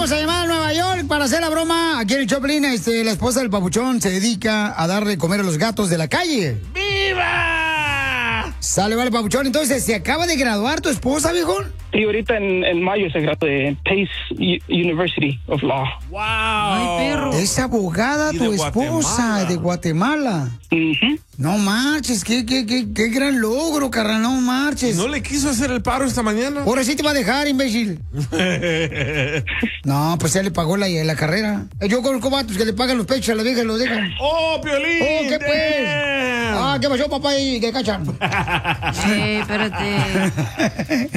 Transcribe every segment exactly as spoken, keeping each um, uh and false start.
Vamos a llamar a Nueva York para hacer la broma. Aquí en el Choplin, este, la esposa del papuchón se dedica a darle de comer a los gatos de la calle. ¡Viva! Sale, vale, papuchón. Entonces, ¿se acaba de graduar tu esposa, viejón? Sí, ahorita en, en mayo se graduó de Pace U- University of Law. ¡Wow! Ay, perro. Es abogada Y tu de esposa Guatemala. de Guatemala. Ujú. No marches, qué, qué, qué, qué gran logro, carnal, no marches. ¿No le quiso hacer el paro esta mañana? Ahora sí te va a dejar, imbécil. No, pues ya le pagó la, la carrera. Yo conozco vatos que le pagan los pechos a la vieja y los dejan. ¡Oh, Piolín! Oh, ¿qué pues? Damn. Ah, ¿qué pasó, papá? ¿Y qué cachan? Eh, espérate.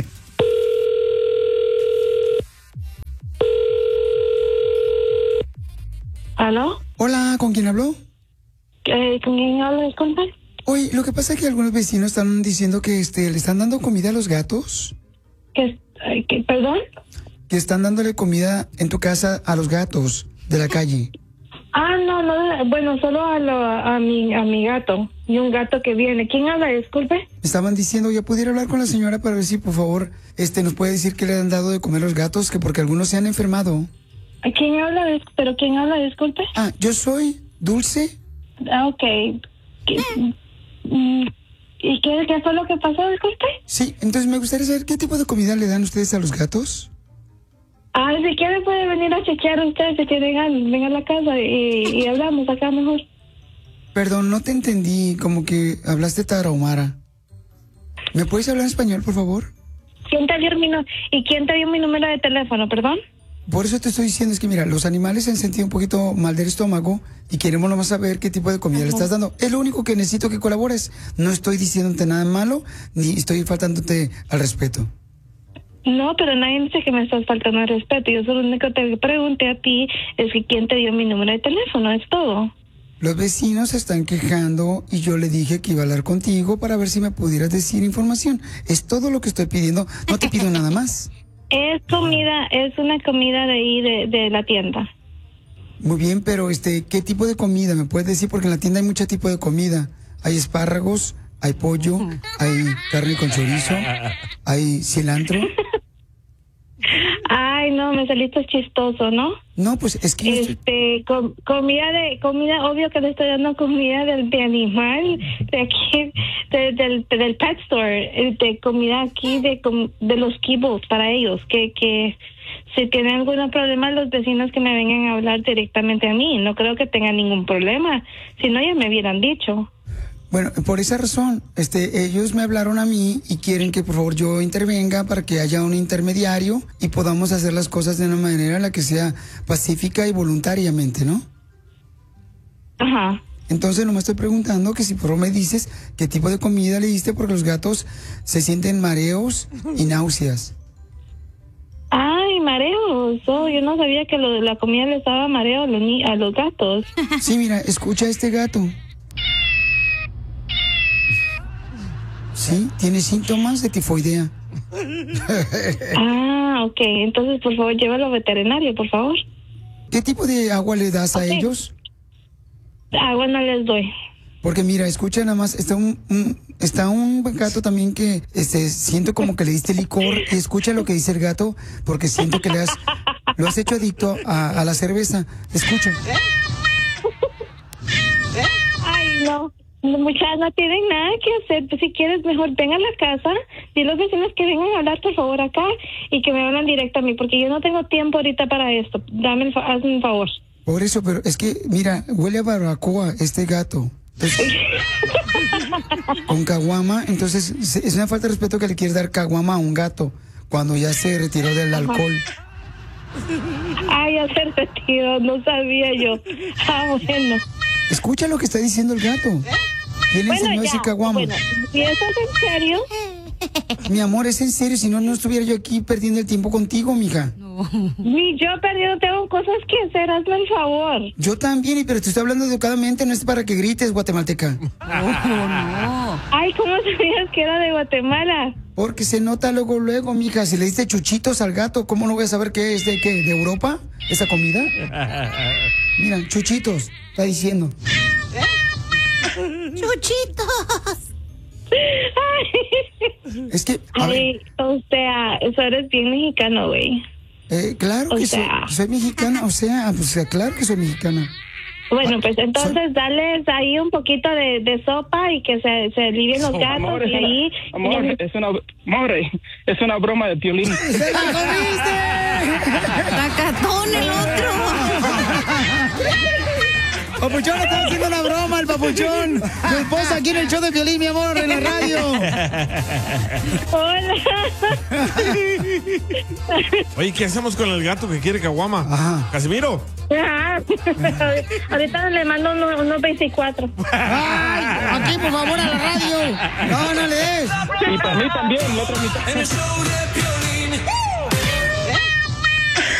¿Aló? Hola, ¿con quién habló? Eh, ¿Con quién hablo? Disculpe. Oye, lo que pasa es que algunos vecinos están diciendo que este, le están dando comida a los gatos. ¿Qué, eh, qué, ¿Perdón? Que están dándole comida en tu casa a los gatos de la calle. Ah, no, no, bueno, solo a, lo, a, mi, a mi gato y un gato que viene. ¿Quién habla? Disculpe. Me estaban diciendo, ¿ya pudiera hablar con la señora para ver si, por favor, este, nos puede decir que le han dado de comer a los gatos? Que porque algunos se han enfermado. ¿Quién habla? Dis- ¿Pero quién habla? Disculpe. Ah, yo soy Dulce. Ah, ok. ¿Qué, mm, ¿Y qué, qué fue lo que pasó? Disculpe. Sí, entonces me gustaría saber qué tipo de comida le dan ustedes a los gatos. Ah, si quiere puede venir a chequear usted, si quiere venga, venga a la casa y, y hablamos acá mejor. Perdón, no te entendí, como que hablaste tarahumara. ¿Me puedes hablar en español, por favor? ¿Quién te dio mi, nu- ¿Y quién te dio mi número de teléfono, perdón? Por eso te estoy diciendo, es que mira, los animales se han sentido un poquito mal del estómago y queremos nomás saber qué tipo de comida le estás dando. Es lo único que necesito que colabores. No estoy diciéndote nada malo, ni estoy faltándote al respeto. No, pero nadie dice que me estás faltando el respeto. Yo solo lo único que te pregunté a ti es que quién te dio mi número de teléfono, es todo. Los vecinos se están quejando y yo le dije que iba a hablar contigo para ver si me pudieras decir información. Es todo lo que estoy pidiendo, no te pido nada más. Es comida, es una comida de ahí de, de la tienda. Muy bien, pero este, ¿qué tipo de comida me puedes decir? Porque en la tienda hay mucho tipo de comida. Hay espárragos, hay pollo, hay carne con chorizo, hay cilantro. Ay, no, me saliste chistoso, ¿no? No, pues es que yo estoy- Este, com- comida de, comida, obvio que le estoy dando comida del, de animal, de aquí, de- del, del pet store, eh, de comida aquí, de, com- de los kibbles para ellos, que, que si tienen algún problema los vecinos que me vengan a hablar directamente a mí, no creo que tengan ningún problema, si no ya me hubieran dicho. Bueno, por esa razón, este, ellos me hablaron a mí y quieren que por favor yo intervenga para que haya un intermediario y podamos hacer las cosas de una manera en la que sea pacífica y voluntariamente, ¿no? Ajá. Entonces no me estoy preguntando que si por favor me dices qué tipo de comida le diste porque los gatos se sienten mareos y náuseas. Ay, mareos. Oh, yo no sabía que lo de la comida les daba mareo a los, ni- a los gatos. Sí, mira, escucha a este gato. Sí, tiene síntomas de tifoidea. Ah, ok. Entonces, por favor, llévalo al veterinario, por favor. ¿Qué tipo de agua le das a Ok. ellos? Agua no les doy. Porque mira, escucha nada más, está un, un- está un gato también que este, siento como que le diste licor y escucha lo que dice el gato porque siento que le has, lo has hecho adicto a, a la cerveza. Escucha. Ay, no. No, muchachas, no tienen nada que hacer. Pues, si quieres, mejor ven a la casa. Dile a los vecinos que vengan a hablar, por favor, acá y que me hablen directo a mí, porque yo no tengo tiempo ahorita para esto. Dame el, fa- hazme un favor. Por eso, pero es que, mira, huele a barbacoa este gato. Entonces, con caguama, entonces se- es una falta de respeto que le quieres dar caguama a un gato cuando ya se retiró del alcohol. Ay, hacer sentido, no sabía yo. Ah, bueno. Escucha lo que está diciendo el gato. ¿Quién le enseñó ese caguama? Bueno, si eso es en serio, Mi amor, es en serio, si no, no estuviera yo aquí perdiendo el tiempo contigo, mija. ni yo perdido tengo cosas que hacer, hazme el favor. Yo también, y- pero te estoy hablando educadamente, no es para que grites, guatemalteca. Ay, ¿cómo sabías que era de Guatemala? Porque se nota luego, luego, mija, si le diste chuchitos al gato, ¿cómo no voy a saber qué es de qué? ¿De Europa? ¿Esa comida? Mira, chuchitos, está diciendo. ¡Chuchitos! Ay, Es que, a ver, Ay, o sea, eso eres bien mexicano, güey. Eh, claro O que soy, sea. soy mexicana, o sea, pues claro que soy mexicana. Bueno, pues Soy- entonces dales ahí un poquito de, de sopa y que se, se alivien los gatos Amor, y es ahí... una, amor, es una, amor, es una broma de Piolín. ¡Se la comiste! ¡Tacatón el otro! Papuchón, le está haciendo una broma al papuchón. Tu esposa aquí en el show de Piolín, mi amor, en la radio. Hola. Oye, ¿qué hacemos con el gato que quiere caguama? Ajá. Casimiro. Ah, ahorita le mando unos, unos veinticuatro. ¡Ay! Aquí, por favor, a la radio. No, no le des. Y para mí también, la otra mitad. En el show de